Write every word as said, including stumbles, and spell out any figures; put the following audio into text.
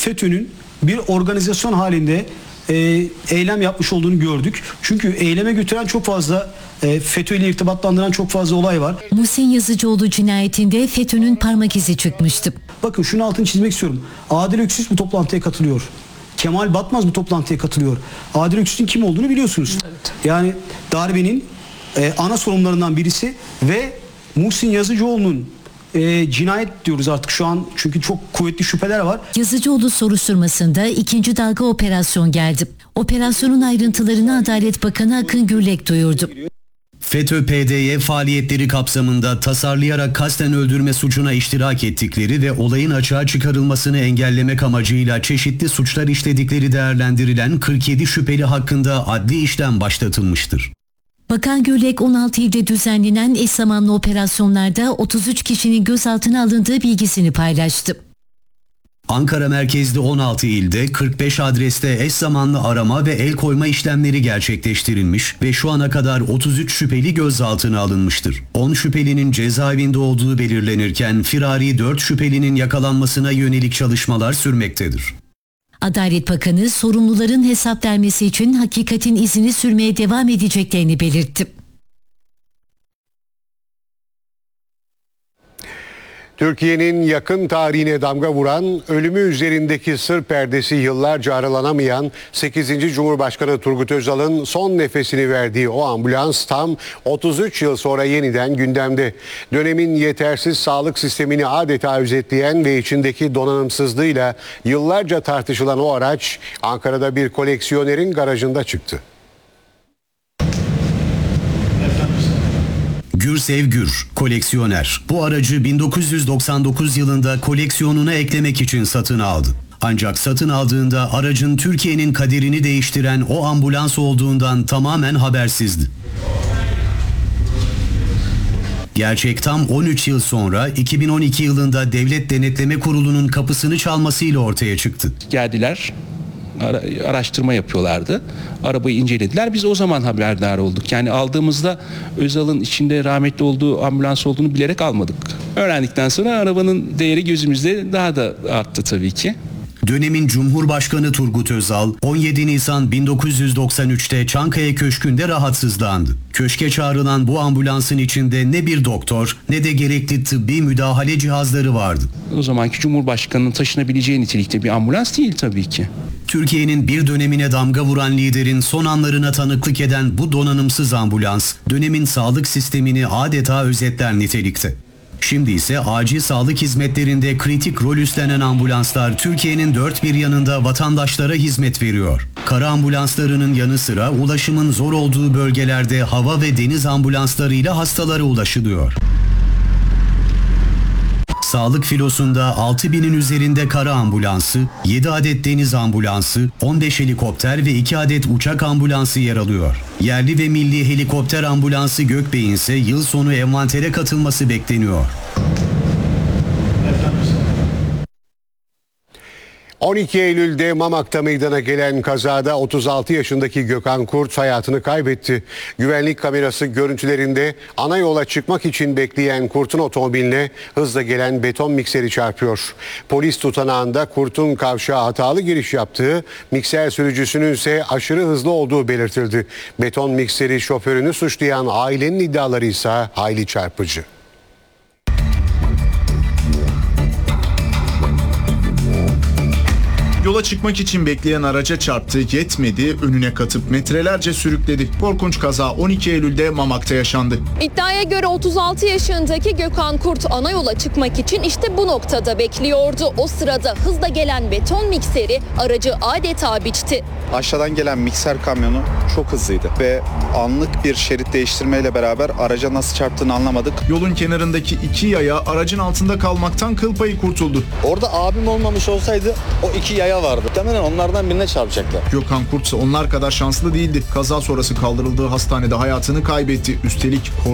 FETÖ'nün bir organizasyon halinde e, eylem yapmış olduğunu gördük. Çünkü eyleme götüren çok fazla e, FETÖ ile irtibatlandıran çok fazla olay var. Muhsin Yazıcıoğlu cinayetinde FETÖ'nün parmak izi çıkmıştı. Bakın şunu altını çizmek istiyorum. Adil Öksüz bu toplantıya katılıyor. Kemal Batmaz bu toplantıya katılıyor. Adil Öksüz'ün kim olduğunu biliyorsunuz. Evet. Yani darbenin e, ana sorumlularından birisi ve Muhsin Yazıcıoğlu'nun e, cinayet diyoruz artık şu an çünkü çok kuvvetli şüpheler var. Yazıcıoğlu soruşturmasında ikinci dalga operasyon geldi. Operasyonun ayrıntılarını Adalet Bakanı Akın Gürlek duyurdu. FETÖ-P D Y faaliyetleri kapsamında tasarlayarak kasten öldürme suçuna iştirak ettikleri ve olayın açığa çıkarılmasını engellemek amacıyla çeşitli suçlar işledikleri değerlendirilen kırk yedi şüpheli hakkında adli işlem başlatılmıştır. Bakan Gürlek on altı ilde düzenlenen eş zamanlı operasyonlarda otuz üç kişinin gözaltına alındığı bilgisini paylaştı. Ankara merkezli on altı ilde kırk beş adreste eş zamanlı arama ve el koyma işlemleri gerçekleştirilmiş ve şu ana kadar otuz üç şüpheli gözaltına alınmıştır. on şüphelinin cezaevinde olduğu belirlenirken firari dört şüphelinin yakalanmasına yönelik çalışmalar sürmektedir. Adalet Bakanı sorumluların hesap vermesi için hakikatin izini sürmeye devam edeceklerini belirtti. Türkiye'nin yakın tarihine damga vuran, ölümü üzerindeki sır perdesi yıllarca aralanamayan sekizinci Cumhurbaşkanı Turgut Özal'ın son nefesini verdiği o ambulans tam otuz üç yıl sonra yeniden gündemde. Dönemin yetersiz sağlık sistemini adeta özetleyen ve içindeki donanımsızlığıyla yıllarca tartışılan o araç Ankara'da bir koleksiyonerin garajında çıktı. Gürsev Gür, koleksiyoner. Bu aracı bin dokuz yüz doksan dokuz yılında koleksiyonuna eklemek için satın aldı. Ancak satın aldığında aracın Türkiye'nin kaderini değiştiren o ambulans olduğundan tamamen habersizdi. Gerçek tam on üç yıl sonra iki bin on iki yılında Devlet Denetleme Kurulu'nun kapısını çalmasıyla ortaya çıktı. Geldiler. Araştırma yapıyorlardı. Arabayı incelediler. Biz o zaman haberdar olduk. Yani aldığımızda Özal'ın içinde rahmetli olduğu ambulans olduğunu bilerek almadık. Öğrendikten sonra arabanın değeri gözümüzde daha da arttı tabii ki. Dönemin Cumhurbaşkanı Turgut Özal on yedi Nisan bin dokuz yüz doksan üçte Çankaya Köşkü'nde rahatsızlandı. Köşke çağrılan bu ambulansın içinde ne bir doktor ne de gerekli tıbbi müdahale cihazları vardı. O zamanki Cumhurbaşkanı'nın taşınabileceği nitelikte bir ambulans değil tabii ki. Türkiye'nin bir dönemine damga vuran liderin son anlarına tanıklık eden bu donanımsız ambulans, dönemin sağlık sistemini adeta özetler nitelikte. Şimdi ise acil sağlık hizmetlerinde kritik rol üstlenen ambulanslar Türkiye'nin dört bir yanında vatandaşlara hizmet veriyor. Kara ambulanslarının yanı sıra ulaşımın zor olduğu bölgelerde hava ve deniz ambulanslarıyla hastalara ulaşılıyor. Sağlık filosunda altı binin üzerinde kara ambulansı, yedi adet deniz ambulansı, on beş helikopter ve iki adet uçak ambulansı yer alıyor. Yerli ve milli helikopter ambulansı Gökbey'in ise yıl sonu envantere katılması bekleniyor. on iki Eylül'de Mamak'ta meydana gelen kazada otuz altı yaşındaki Gökhan Kurt hayatını kaybetti. Güvenlik kamerası görüntülerinde ana yola çıkmak için bekleyen Kurt'un otomobiline hızla gelen beton mikseri çarpıyor. Polis tutanağında Kurt'un kavşağa hatalı giriş yaptığı, mikser sürücüsünün ise aşırı hızlı olduğu belirtildi. Beton mikseri şoförünü suçlayan ailenin iddiaları ise hayli çarpıcı. Yola çıkmak için bekleyen araca çarptı, yetmedi, önüne katıp metrelerce sürükledi. Korkunç kaza on iki Eylül'de Mamak'ta yaşandı. İddiaya göre otuz altı yaşındaki Gökhan Kurt ana yola çıkmak için işte bu noktada bekliyordu. O sırada hızla gelen beton mikseri aracı adeta biçti. Aşağıdan gelen mikser kamyonu çok hızlıydı ve anlık bir şerit değiştirmeyle beraber araca nasıl çarptığını anlamadık. Yolun kenarındaki iki yaya aracın altında kalmaktan kıl payı kurtuldu. Orada abim olmamış olsaydı o iki yaya vardı. Muhtemelen onlardan birine çarpacaklar. Gökhan Kurt ise onlar kadar şanslı değildi. Kaza sonrası kaldırıldığı hastanede hayatını kaybetti. Üstelik